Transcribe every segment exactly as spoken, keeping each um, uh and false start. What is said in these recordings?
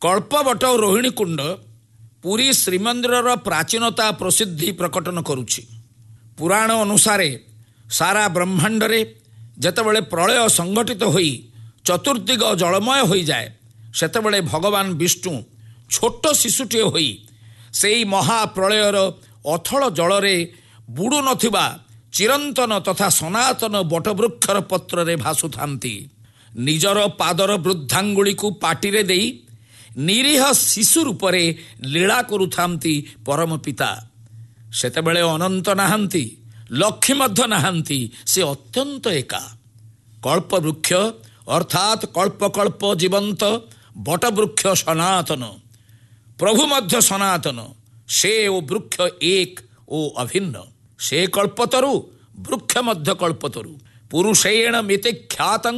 କଳ୍ପବଟ ରୋହିଣୀ କୁଣ୍ଡ ପୁରୀ ଶ୍ରୀମନ୍ଦିରର ପ୍ରାଚୀନତା ପ୍ରସିଦ୍ଧି ପ୍ରକଟନ କରୁଛି। ପୁରାଣ ଅନୁସାରେ ସାରା ବ୍ରହ୍ମାଣ୍ଡରେ ଯେତେବେଳେ ପ୍ରଳୟ ସଂଗଠିତ ହୋଇ ଚତୁର୍ଦ୍ଦିଗ ଜଳମୟ ହୋଇଯାଏ, ସେତେବେଳେ ଭଗବାନ ବିଷ୍ଣୁ ଛୋଟ ଶିଶୁଟିଏ ହୋଇ ସେହି ମହାପ୍ରଳୟର ଅଥଳ ଜଳରେ ବୁଡ଼ୁ ନଥିବା ଚିରନ୍ତନ ତଥା ସନାତନ ବଟବୃକ୍ଷର ପତ୍ରରେ ଭାସୁଥାନ୍ତି। ନିଜର ପାଦର ବୃଦ୍ଧାଙ୍ଗୁଳିକୁ ପାଟିରେ ଦେଇ ନିରୀହ ଶିଶୁ ରୂପରେ ଲୀଳା କରୁଥାନ୍ତି ପରମ ପିତା। ସେତେବେଳେ ଅନନ୍ତ ନାହାନ୍ତି, ଲକ୍ଷ୍ମୀ ମଧ୍ୟ ନାହାନ୍ତି, ସେ ଅତ୍ୟନ୍ତ ଏକା। କଳ୍ପବୃକ୍ଷ ଅର୍ଥାତ୍ କଳ୍ପକଳ୍ପ ଜୀବନ୍ତ ବଟବୃକ୍ଷ ସନାତନ, ପ୍ରଭୁ ମଧ୍ୟ ସନାତନ। ସେ ଓ ବୃକ୍ଷ ଏକ ଓ ଅଭିନ୍ନ। ସେ କଳ୍ପତରୁ, ବୃକ୍ଷ ମଧ୍ୟ କଳ୍ପତରୁ। ପୁରୁଷେଣ ମିତି ଖ୍ୟାତଂ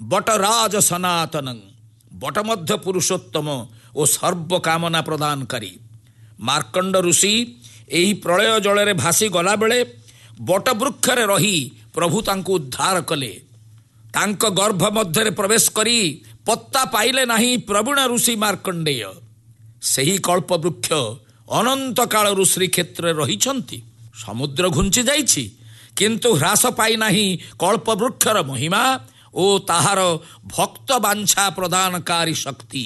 ବଟରାଜ ସନାତନଂ। ବଟ ମଧ୍ୟ ପୁରୁଷୋତ୍ତମ ଓ ସର୍ବକାମନା ପ୍ରଦାନକାରୀ। ମାର୍କଣ୍ଡ ଋଷି ଏହି ପ୍ରଳୟ ଜଳରେ ଭାସି ଗଲାବେଳେ ବଟବୃକ୍ଷରେ ରହି ପ୍ରଭୁ ତାଙ୍କୁ ଉଦ୍ଧାର କଲେ। ତାଙ୍କ ଗର୍ଭ ମଧ୍ୟରେ ପ୍ରବେଶ କରି ପତ୍ତା ପାଇଲେ ନାହିଁ ପ୍ରବୀଣ ଋଷି ମାର୍କଣ୍ଡେୟ। ସେହି କଳ୍ପବୃକ୍ଷ ଅନନ୍ତ କାଳରୁ ଶ୍ରୀକ୍ଷେତ୍ରରେ ରହିଛନ୍ତି। ସମୁଦ୍ର ଘୁଞ୍ଚି ଯାଇଛି, କିନ୍ତୁ ହ୍ରାସ ପାଇନାହିଁ କଳ୍ପବୃକ୍ଷର ମହିମା ଓ ତାହାର ଭକ୍ତ ବାଞ୍ଛା ପ୍ରଦାନକାରୀ ଶକ୍ତି।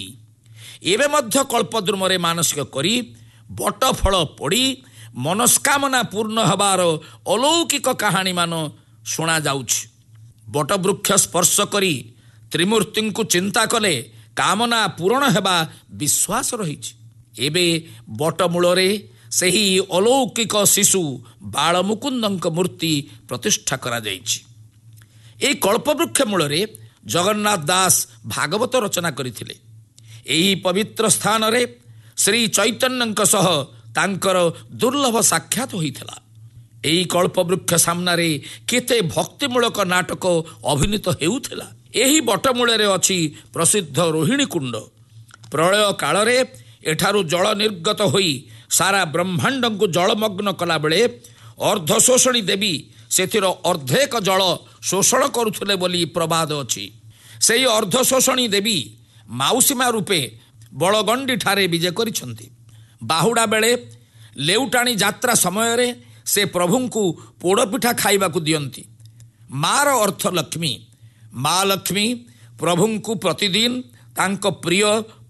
ଏବେ ମଧ୍ୟ କଳ୍ପଦ୍ରୁମରେ ମାନସିକ କରି ବଟ ଫଳ ପଡ଼ି ମନସ୍କାମନା ପୂର୍ଣ୍ଣ ହେବାର ଅଲୌକିକ କାହାଣୀମାନ ଶୁଣାଯାଉଛି। ବଟବୃକ୍ଷ ସ୍ପର୍ଶ କରି ତ୍ରିମୂର୍ତ୍ତିଙ୍କୁ ଚିନ୍ତା କଲେ କାମନା ପୂରଣ ହେବା ବିଶ୍ୱାସ ରହିଛି। ଏବେ ବଟମୂଳରେ ସେହି ଅଲୌକିକ ଶିଶୁ ବାଳମୁକୁନ୍ଦଙ୍କ ମୂର୍ତ୍ତି ପ୍ରତିଷ୍ଠା କରାଯାଇଛି। ଏହି କଳ୍ପବୃକ୍ଷ ମୂଳରେ ଜଗନ୍ନାଥ ଦାସ ଭାଗବତ ରଚନା କରିଥିଲେ। ଏହି ପବିତ୍ର ସ୍ଥାନରେ ଶ୍ରୀ ଚୈତନ୍ୟଙ୍କ ସହ ତାଙ୍କର ଦୁର୍ଲଭ ସାକ୍ଷାତ ହୋଇଥିଲା। ଏହି କଳ୍ପବୃକ୍ଷ ସାମ୍ନାରେ କେତେ ଭକ୍ତିମୂଳକ ନାଟକ ଅଭିନୀତ ହେଉଥିଲା। ଏହି ବଟମୂଳରେ ଅଛି ପ୍ରସିଦ୍ଧ ରୋହିଣୀ କୁଣ୍ଡ। ପ୍ରଳୟ କାଳରେ ଏଠାରୁ ଜଳ ନିର୍ଗତ ହୋଇ ସାରା ବ୍ରହ୍ମାଣ୍ଡଙ୍କୁ ଜଳମଗ୍ନ କଲାବେଳେ ଅର୍ଦ୍ଧଶୋଷଣୀ ଦେବୀ ସେଥିର ଅର୍ଦ୍ଧେକ ଜଳ ଶୋଷଣ କରୁଥିଲେ ବୋଲି ପ୍ରବାଦ ଅଛି। ସେହି ଅର୍ଦ୍ଧଶୋଷଣୀ ଦେବୀ ମାଉସୀମା ରୂପେ ବଳଗଣ୍ଡିଠାରେ ବିଜେ କରିଛନ୍ତି। ବାହୁଡ଼ା ବେଳେ ଲେଉଟାଣି ଯାତ୍ରା ସମୟରେ ସେ ପ୍ରଭୁଙ୍କୁ ପୋଡ଼ପିଠା ଖାଇବାକୁ ଦିଅନ୍ତି। ମାର ଅର୍ଥ ଲକ୍ଷ୍ମୀ। ମା ଲକ୍ଷ୍ମୀ ପ୍ରଭୁଙ୍କୁ ପ୍ରତିଦିନ ତାଙ୍କ ପ୍ରିୟ